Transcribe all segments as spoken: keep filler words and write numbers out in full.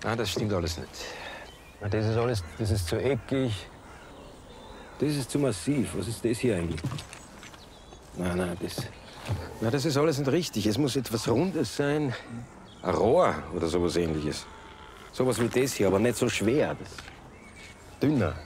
Nein, das stimmt alles nicht. Das ist alles, das ist zu eckig. Das ist zu massiv. Was ist das hier eigentlich? Nein, nein, das... Na, das ist alles nicht richtig. Es muss etwas Rundes sein. Ein Rohr oder sowas Ähnliches. Sowas wie das hier, aber nicht so schwer. Das dünner.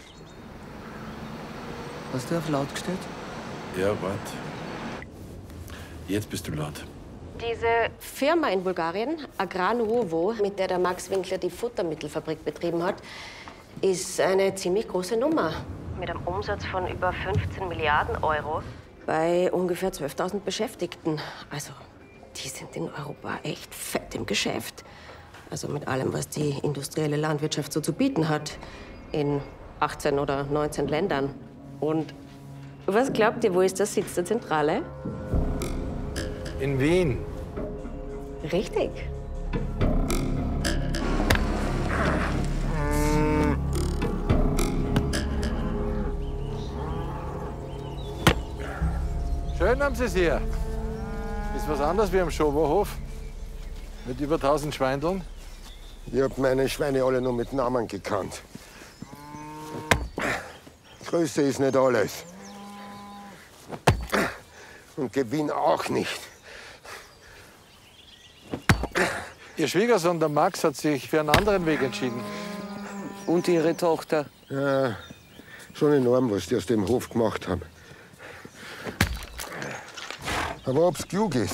Hast du auf laut gestellt? Ja, warte. Jetzt bist du laut. Diese Firma in Bulgarien, Agranovo, mit der der Max Winkler die Futtermittelfabrik betrieben hat, ist eine ziemlich große Nummer. Mit einem Umsatz von über fünfzehn Milliarden Euro bei ungefähr zwölftausend Beschäftigten. Also, die sind in Europa echt fett im Geschäft. Also mit allem, was die industrielle Landwirtschaft so zu bieten hat. In achtzehn oder neunzehn Ländern. Und was glaubt ihr, wo ist der Sitz der Zentrale? In Wien. Richtig. Schön haben Sie es hier. Ist was anderes wie am Schoberhof. Mit über tausend Schweindeln. Ich hab meine Schweine alle nur mit Namen gekannt. Größe ist nicht alles. Und Gewinn auch nicht. Ihr Schwiegersohn, der Max, hat sich für einen anderen Weg entschieden. Und Ihre Tochter? Ja, schon enorm, was die aus dem Hof gemacht haben. Aber ob's klug ist,